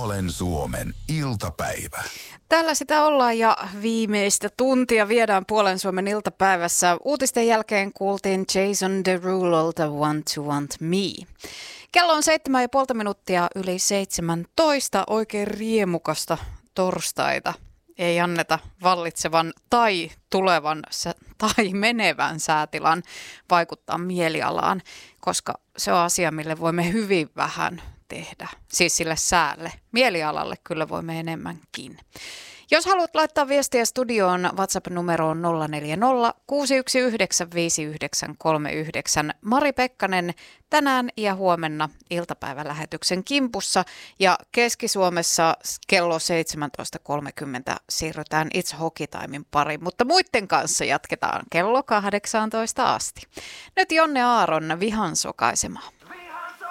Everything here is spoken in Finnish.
Puolen Suomen iltapäivä. Täällä sitä ollaan ja viimeistä tuntia viedään Puolen Suomen iltapäivässä. Uutisten jälkeen kuultiin Jason Derulolta Want to Want Me. Kello on 7,5 minuuttia yli 17. Oikein riemukasta torstaita. Ei anneta vallitsevan tai tulevan tai menevän säätilan vaikuttaa mielialaan, koska se on asia, mille voimme hyvin vähän tehdä. Siis sille säälle. Mielialalle kyllä voimme enemmänkin. Jos haluat laittaa viestiä studioon WhatsApp-numeroon 040 619 5939. Mari Pekkanen tänään ja huomenna iltapäivälähetyksen kimpussa ja Keski-Suomessa kello 17.30 siirrytään It's Hockey Timen pariin, mutta muiden kanssa jatketaan kello 18 asti. Nyt Jonne Aaron Vihan sokaisema.